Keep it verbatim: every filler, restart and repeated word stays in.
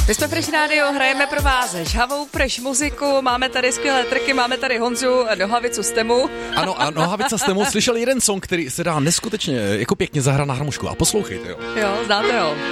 My jsme Fresh Radio, hrajeme pro vás žhavou Fresh muziku, máme tady skvělé trky, máme tady Honzu Nohavicu z Temu. Ano, a Nohavica z Temu slyšel jeden song, který se dá neskutečně jako pěkně zahrát na harmošku. A poslouchejte, jo. Jo, znáte ho.